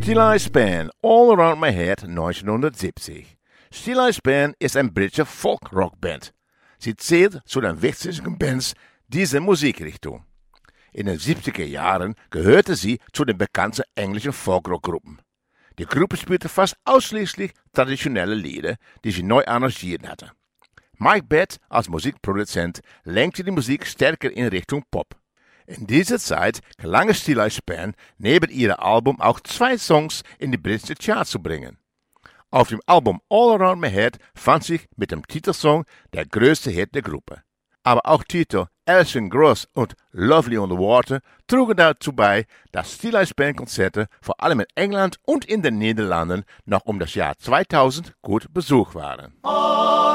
Steel Eyes Band, All Around My Head 1970. Steel Eyes Band ist eine britische Folk-Rock-Band. Sie zählt zu den wichtigsten Bands dieser Musikrichtung. In den 70er Jahren gehörte sie zu den bekannten englischen Folk-Rock-Gruppen. Die Gruppe spielte fast ausschließlich traditionelle Lieder, die sie neu arrangiert hatte. Mike Batt als Musikproduzent lenkte die Musik stärker in Richtung Pop. In dieser Zeit gelang es Steel Eyes Band, neben ihrem Album auch 2 Songs in die britische Charts zu bringen. Auf dem Album All Around My Head fand sich mit dem Titelsong der größte Hit der Gruppe. Aber auch Titel Alison Gross und Lovely on the Water trugen dazu bei, dass Steel Eyes Band Konzerte vor allem in England und in den Niederlanden noch das Jahr 2000 gut besucht waren.